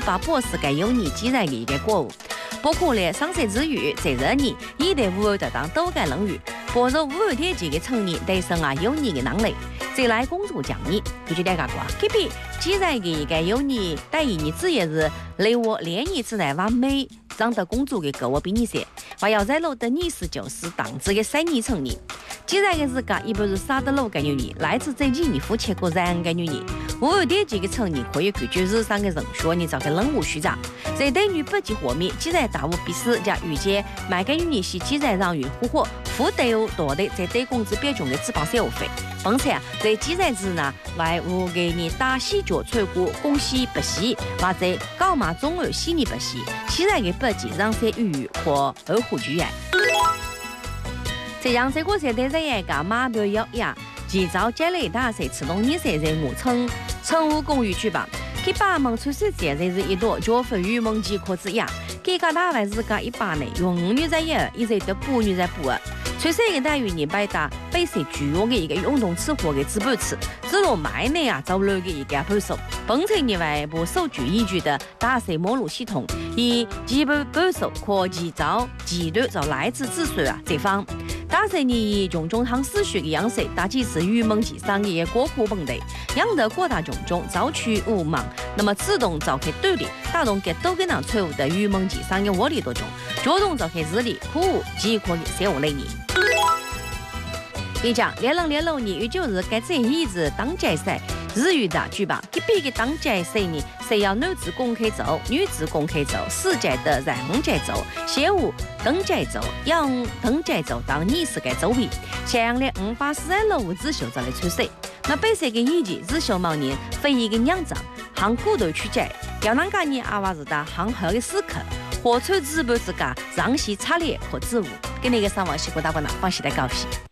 发博士该有你既然的一个过务。包括了上山之余，在热你一旦无有得当都该能于，薄弱无有天几个成年对生有你的能力，再来工作讲你，就觉得个瓜。特别既然的一个有你，但你职业是来我连你之内完美。让的工作给各我比你些，还要在路的你是就是当这个3年成年。既然个是个一般是傻的路个女人，来自这几年夫妻个人个女人，我有点几个成年可以根据日常的人学你找个任务虚长。在对女不及画面，既然大务必死加遇见买个女人是既然让孕呼火，负担有多的在对工资表中的脂肪消费。并且在既然之呢，外务给你打洗脚吹过，恭喜不洗，或者搞嘛中儿洗你不洗，既然给不及让些语或二虎居然。这样这个时代在一个马标要呀，提早接来大谁启动你谁任务乘务公寓举办，给把门出世节日一朵脚分与梦即可之呀，给个大外自个一把内用5女在1，一直的8女在8。吹水的待遇你摆打被谁具有的一个运动吃货的资本吃，只落买呢啊，走路的一个保守，本车你外部数据依据的大水网络系统，以基本保守可及早极端找来自治水啊这方。大水你以种种行思绪的样式，大几次与梦其上也国库本地，让得各大种种早取无忙，那么自动召开对立，打动给都跟那错误的与梦其上的窝里多种，主动召开日历苦即可写我类你。你讲连龙你也就是该这一直当家赛日语的举办，给别个当家赛呢，谁要男子公开走，女子公开走，世界的人家走，先务登家走，让登家走当你是该走位，像连58465自修再来吹水，那本身个意见自修某年非一个两张，行古头去解，要啷个你阿娃子的行好的时刻，火车资本自家让其差劣和自务，给那个上网西过大官呢，放心的高兴。